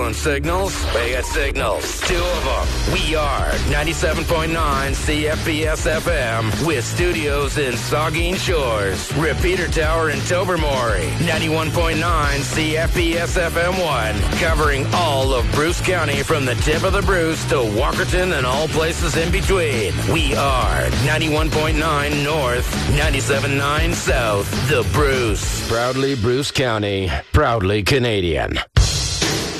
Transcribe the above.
doing, Signals? We got Signals. Two of them. We are 97.9 CFPS FM with studios in Saugeen Shores, Repeater Tower in Tobermory, 91.9 CFPS FM 1, covering all of Bruce County from the tip of the Bruce to Walkerton and all places in between. We are 91.9 North, 97.9 South, the Bruce. Proudly Bruce County, proudly Canadian.